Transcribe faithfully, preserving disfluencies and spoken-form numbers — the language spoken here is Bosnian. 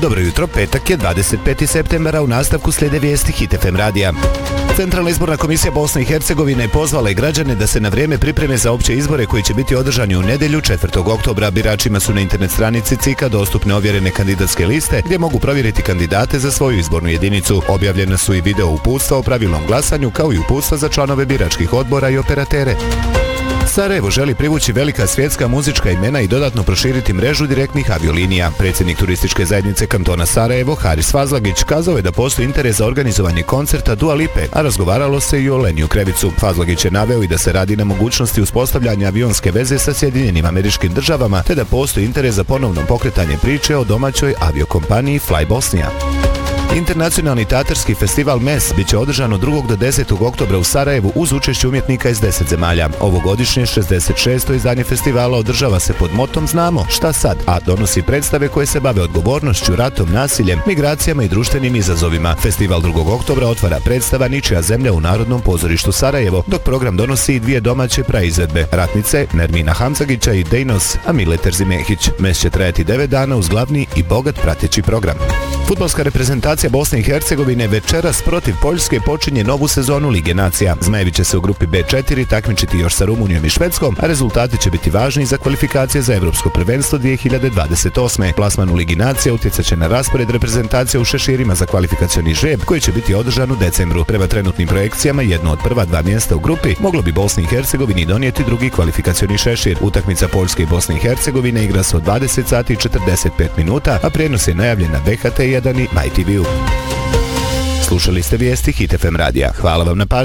Dobro jutro, petak je dvadeset peti septembar, a u nastavku slijede vijesti Hit F M radija. Centralna izborna komisija Bosne i Hercegovine pozvala je građane da se na vrijeme pripreme za opće izbore koji će biti održani u nedjelju četvrtog oktobra. Biračima su na internet stranici C I K-a dostupne ovjerene kandidatske liste gdje mogu provjeriti kandidate za svoju izbornu jedinicu. Objavljena su i video uputstva o pravilnom glasanju kao i uputstva za članove biračkih odbora i operatere. Sarajevo želi privući velika svjetska muzička imena i dodatno proširiti mrežu direktnih aviolinija. Predsjednik turističke zajednice kantona Sarajevo, Haris Fazlagić, kazao je da postoji interes za organizovanje koncerta Dua Lipe, a razgovaralo se i o Leniju Krevicu. Fazlagić je naveo i da se radi na mogućnosti uspostavljanja avionske veze sa Sjedinjenim Američkim Državama, te da postoji interes za ponovno pokretanje priče o domaćoj aviokompaniji Fly Bosnia. Internacionalni tatarski festival M E S bit će održan od drugog do desetog oktobra u Sarajevu uz učešće umjetnika iz deset zemalja. Ovogodišnje šezdeset šesto izdanje festivala održava se pod motom Znamo šta sad, a donosi predstave koje se bave odgovornošću, ratom, nasiljem, migracijama i društvenim izazovima. Festival drugog oktobra otvara predstava Ničija zemlja u Narodnom pozorištu Sarajevo, dok program donosi i dvije domaće praizvedbe, Ratnice Nermina Hamzagića i Dejnos Amile Terzimehić. M E S će trajati devet dana uz glavni i bogat prateći program. Fudbalska reprezentacija Bosne i Hercegovine večeras protiv Poljske počinje novu sezonu Lige nacija. Zmajevi će se u grupi B četiri takmičiti još sa Rumunijom i Švedskom, a rezultati će biti važni za kvalifikacije za Evropsko prvenstvo dvije hiljade dvadeset osme. Plasman u Ligi nacija utjecat će na raspored reprezentacije u šeširima za kvalifikacioni žreb koji će biti održan u decembru. Prema trenutnim projekcijama jedno od prva dva mjesta u grupi moglo bi Bosni i Hercegovini donijeti drugi kvalifikacioni šešir. Utakmica Poljske i Bosne i Hercegovine igra se od dvadeset sati i četrdeset pet minuta, a prijenos je najavljen na V H T jedan i M Y T V-u. Slušali ste vijesti Hit F M radija. Hvala vam na pažnji.